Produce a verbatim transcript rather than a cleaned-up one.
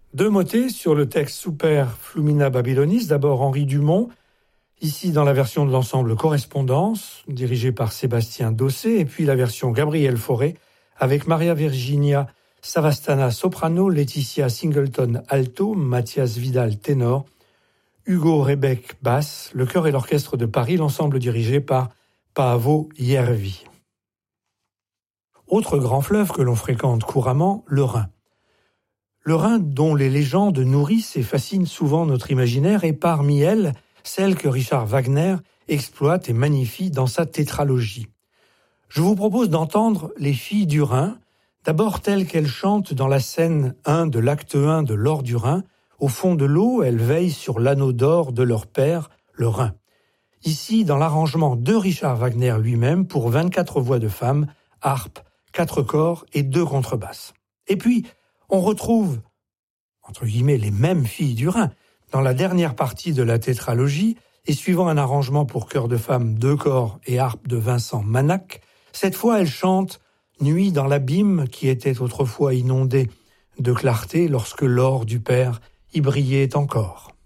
Deux motets sur le texte Super Flumina Babylonis. D'abord Henri Dumont, ici dans la version de l'ensemble Correspondance, dirigée par Sébastien Dossé, et puis la version Gabriel Fauré, avec Maria Virginia Savastana soprano, Laetitia Singleton alto, Mathias Vidal ténor, Hugo Rebec basse, le chœur et l'orchestre de Paris, l'ensemble dirigé par Paavo Järvi. Autre grand fleuve que l'on fréquente couramment, le Rhin. Le Rhin dont les légendes nourrissent et fascinent souvent notre imaginaire est parmi elles celle que Richard Wagner exploite et magnifie dans sa tétralogie. Je vous propose d'entendre Les filles du Rhin, d'abord telles qu'elles chantent dans la scène un de l'acte un de L'Or du Rhin. Au fond de l'eau, elles veillent sur l'anneau d'or de leur père, le Rhin. Ici, dans l'arrangement de Richard Wagner lui-même, pour vingt-quatre voix de femmes, harpe, quatre corps et deux contrebasses. Et puis, on retrouve, entre guillemets, les mêmes filles du Rhin dans la dernière partie de la tétralogie et suivant un arrangement pour chœur de femmes, deux corps et harpe de Vincent Manac. Cette fois, elles chantent « Nuit dans l'abîme » qui était autrefois inondé de clarté lorsque l'or du père y brillait encore.